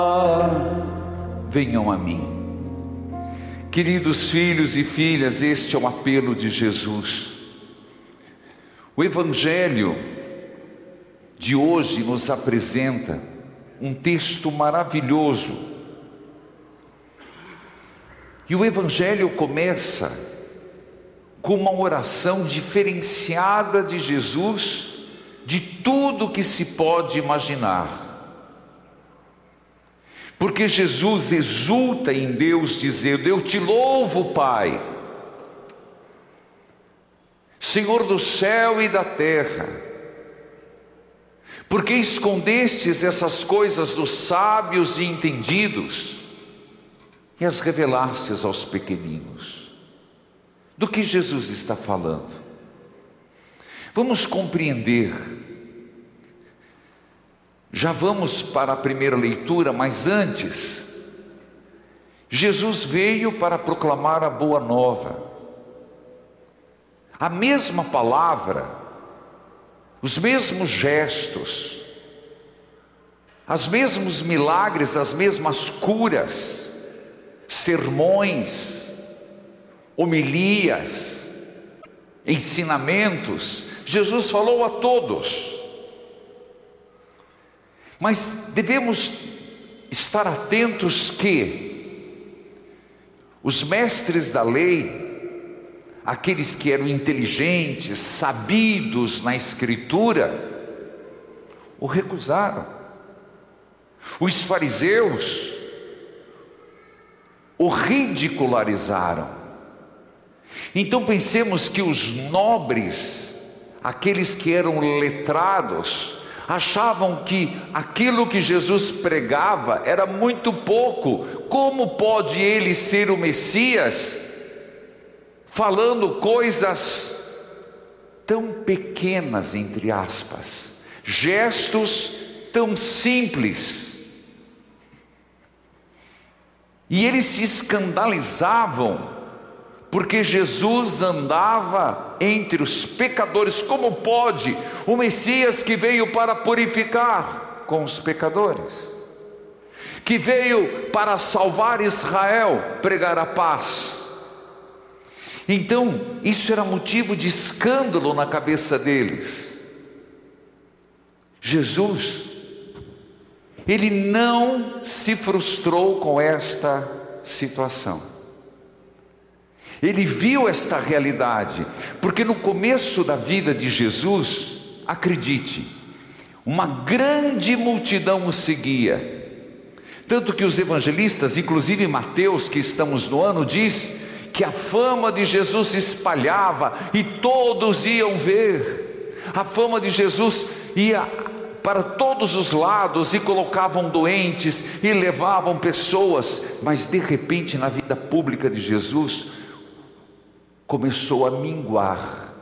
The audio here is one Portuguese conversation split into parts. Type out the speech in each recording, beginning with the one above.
Venham a mim. Queridos filhos e filhas, este é o apelo de Jesus. O Evangelho de hoje nos apresenta um texto maravilhoso. E o Evangelho começa com uma oração diferenciada de Jesus de tudo que se pode imaginar. Porque Jesus exulta em Deus dizendo: eu te louvo, Pai, Senhor do céu e da terra, porque escondestes essas coisas dos sábios e entendidos e as revelastes aos pequeninos. Do que Jesus está falando? Vamos compreender. Já vamos para a primeira leitura, mas antes, Jesus veio para proclamar a boa nova. A mesma palavra, os mesmos gestos, os mesmos milagres, as mesmas curas, sermões, homilias, ensinamentos, Jesus falou a todos. Mas devemos estar atentos que os mestres da lei, aqueles que eram inteligentes, sabidos na Escritura, o recusaram. Os fariseus o ridicularizaram. Então pensemos que os nobres, aqueles que eram letrados, achavam que aquilo que Jesus pregava era muito pouco. Como pode ele ser o Messias, falando coisas tão pequenas, entre aspas, gestos tão simples? E eles se escandalizavam, porque Jesus andava entre os pecadores. Como pode o Messias, que veio para purificar com os pecadores, que veio para salvar Israel, pregar a paz? Então isso era motivo de escândalo na cabeça deles. Jesus, ele não se frustrou com esta situação. Ele viu esta realidade, porque no começo da vida de Jesus, acredite, uma grande multidão o seguia. Tanto que os evangelistas, inclusive Mateus, que estamos no ano, diz que a fama de Jesus se espalhava e todos iam ver. A fama de Jesus ia para todos os lados, e colocavam doentes e levavam pessoas. Mas de repente, na vida pública de Jesus, começou a minguar.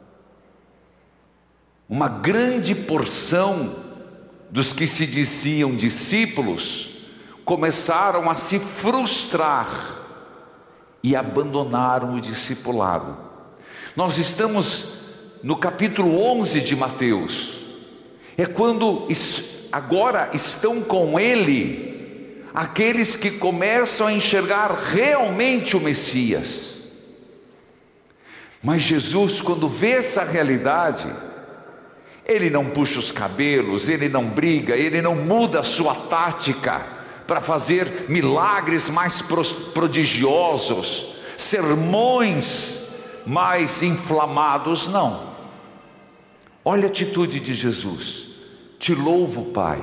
Uma grande porção dos que se diziam discípulos começaram a se frustrar e abandonaram o discipulado. Nós estamos no capítulo 11 de Mateus. É quando agora estão com ele aqueles que começam a enxergar realmente o Messias. Mas Jesus, quando vê essa realidade, ele não puxa os cabelos, ele não briga, ele não muda a sua tática para fazer milagres mais prodigiosos, sermões mais inflamados, não. Olha a atitude de Jesus: te louvo, Pai,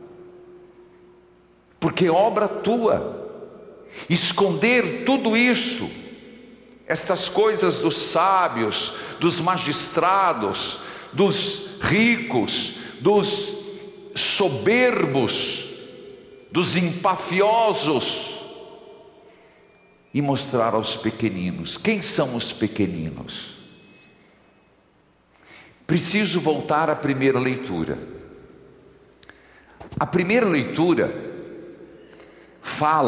porque é obra tua esconder tudo isso, estas coisas dos sábios, dos magistrados, dos ricos, dos soberbos, dos empafiosos, e mostrar aos pequeninos. Quem são os pequeninos? Preciso voltar à primeira leitura. A primeira leitura fala